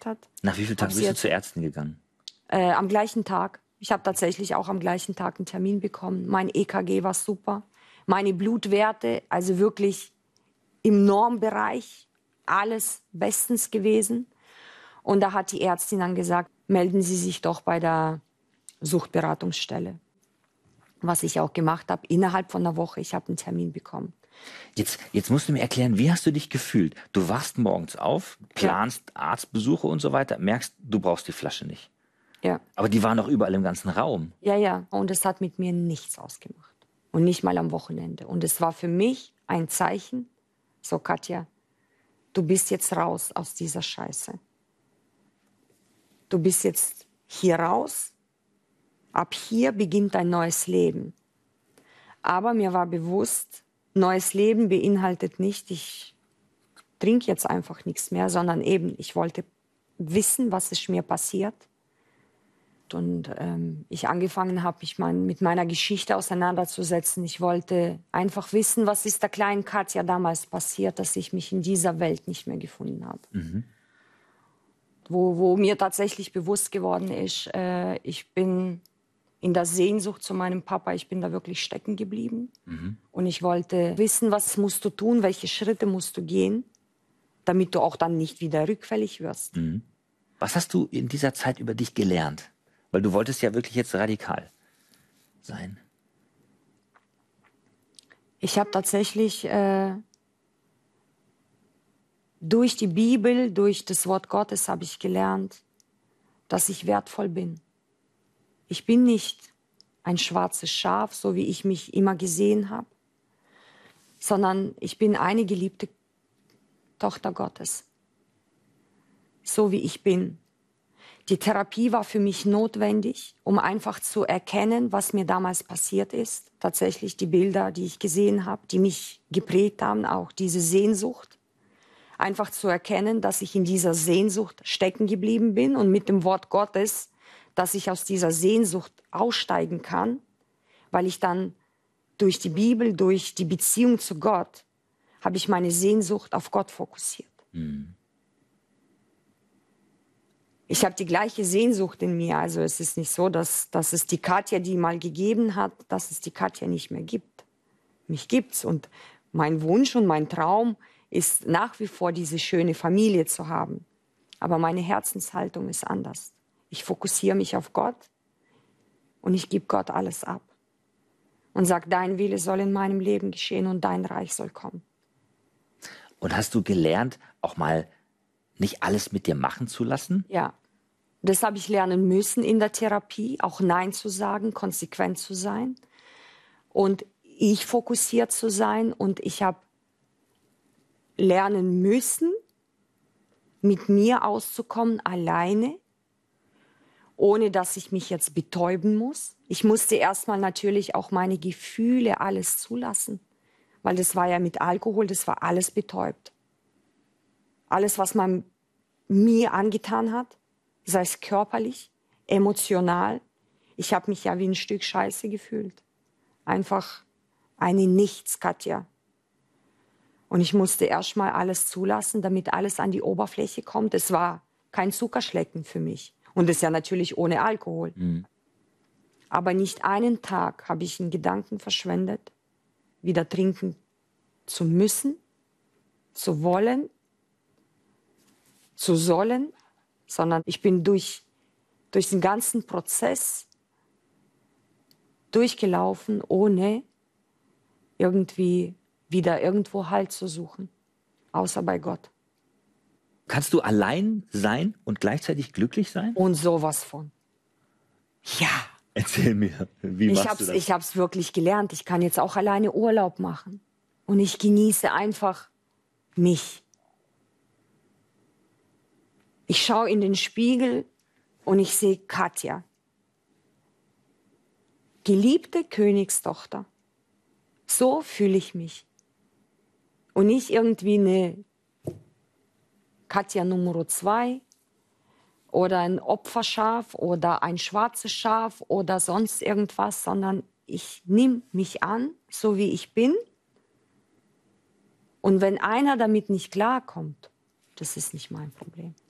hat. Nach wie vielen Tagen bist du zu Ärzten gegangen? Am gleichen Tag. Ich habe tatsächlich auch am gleichen Tag einen Termin bekommen. Mein EKG war super. Meine Blutwerte, also wirklich im Normbereich, alles bestens gewesen. Und da hat die Ärztin dann gesagt, melden Sie sich doch bei der Suchtberatungsstelle. Was ich auch gemacht habe, innerhalb von einer Woche. Ich habe einen Termin bekommen. Jetzt musst du mir erklären, wie hast du dich gefühlt? Du wachst morgens auf, planst Arztbesuche und so weiter, merkst, du brauchst die Flasche nicht. Ja. Aber die waren doch überall im ganzen Raum. Ja, ja. Und es hat mit mir nichts ausgemacht. Und nicht mal am Wochenende. Und es war für mich ein Zeichen, so Katja, du bist jetzt raus aus dieser Scheiße. Du bist jetzt hier raus. Ab hier beginnt ein neues Leben. Aber mir war bewusst, neues Leben beinhaltet nicht, ich trinke jetzt einfach nichts mehr, sondern eben, ich wollte wissen, was ist mir passiert. Und ich angefangen habe, mich mit meiner Geschichte auseinanderzusetzen. Ich wollte einfach wissen, was ist der kleinen Katja damals passiert, dass ich mich in dieser Welt nicht mehr gefunden habe. Mhm. Wo mir tatsächlich bewusst geworden ist, ich bin in der Sehnsucht zu meinem Papa, ich bin da wirklich stecken geblieben. Mhm. Und ich wollte wissen, was musst du tun, welche Schritte musst du gehen, damit du auch dann nicht wieder rückfällig wirst. Mhm. Was hast du in dieser Zeit über dich gelernt? Weil du wolltest ja wirklich jetzt radikal sein. Ich habe tatsächlich durch die Bibel, durch das Wort Gottes habe ich gelernt, dass ich wertvoll bin. Ich bin nicht ein schwarzes Schaf, so wie ich mich immer gesehen habe, sondern ich bin eine geliebte Tochter Gottes, so wie ich bin. Die Therapie war für mich notwendig, um einfach zu erkennen, was mir damals passiert ist. Tatsächlich die Bilder, die ich gesehen habe, die mich geprägt haben, auch diese Sehnsucht. Einfach zu erkennen, dass ich in dieser Sehnsucht stecken geblieben bin und mit dem Wort Gottes, dass ich aus dieser Sehnsucht aussteigen kann, weil ich dann durch die Bibel, durch die Beziehung zu Gott, habe ich meine Sehnsucht auf Gott fokussiert. Mhm. Ich habe die gleiche Sehnsucht in mir. Also es ist nicht so, dass es die Katja, die mal gegeben hat, dass es die Katja nicht mehr gibt. Mich gibt's. Und mein Wunsch und mein Traum ist nach wie vor, diese schöne Familie zu haben. Aber meine Herzenshaltung ist anders. Ich fokussiere mich auf Gott und ich gebe Gott alles ab. Und sage, dein Wille soll in meinem Leben geschehen und dein Reich soll kommen. Und hast du gelernt, auch mal nicht alles mit dir machen zu lassen? Ja, das habe ich lernen müssen in der Therapie, auch Nein zu sagen, konsequent zu sein und ich fokussiert zu sein. Und ich habe lernen müssen, mit mir auszukommen, alleine, ohne dass ich mich jetzt betäuben muss. Ich musste erstmal natürlich auch meine Gefühle alles zulassen, weil das war ja mit Alkohol, das war alles betäubt. Alles, was man mir angetan hat, sei es körperlich, emotional. Ich habe mich ja wie ein Stück Scheiße gefühlt. Einfach eine Nichts-Katja. Und ich musste erst mal alles zulassen, damit alles an die Oberfläche kommt. Es war kein Zuckerschlecken für mich. Und das ist ja natürlich ohne Alkohol. Mhm. Aber nicht einen Tag habe ich in Gedanken verschwendet, wieder trinken zu müssen, zu wollen, zu sollen, sondern ich bin durch den ganzen Prozess durchgelaufen, ohne irgendwie wieder irgendwo Halt zu suchen, außer bei Gott. Kannst du allein sein und gleichzeitig glücklich sein? Und sowas von. Ja. Erzähl mir, wie machst du das? Ich habe es wirklich gelernt. Ich kann jetzt auch alleine Urlaub machen. Und ich genieße einfach mich. Ich schaue in den Spiegel und ich sehe Katja. Geliebte Königstochter. So fühle ich mich. Und nicht irgendwie eine Katja Nummer 2 oder ein Opferschaf oder ein schwarzes Schaf oder sonst irgendwas, sondern ich nehme mich an, so wie ich bin. Und wenn einer damit nicht klarkommt, das ist nicht mein Problem.